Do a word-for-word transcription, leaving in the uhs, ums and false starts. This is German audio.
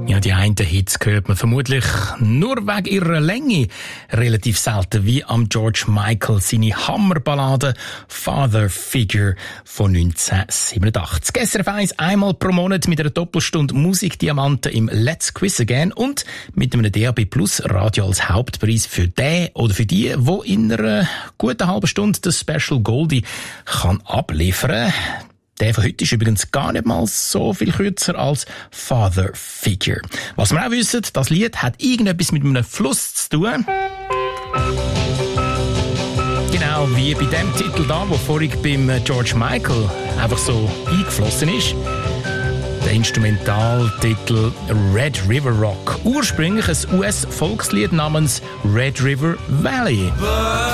Ja, die einen Hits hört man vermutlich nur wegen ihrer Länge relativ selten, wie am George Michael seine Hammerballade Father Figure von neunzehnhundertsiebenundachtzig. Gestern auf eins einmal pro Monat mit einer Doppelstunde Musikdiamanten im Let's Quiz Again und mit einem D A B Plus Radio als Hauptpreis für den oder für die, wo in einer guten halben Stunde das Special Goldie kann abliefern. Der von heute ist übrigens gar nicht mal so viel kürzer als Father Figure. Was wir auch wissen, das Lied hat irgendetwas mit einem Fluss zu tun. Genau wie bei dem Titel da, der vorhin beim George Michael einfach so eingeflossen ist. Der Instrumentaltitel Red River Rock. Ursprünglich ein U S-Volkslied namens Red River Valley.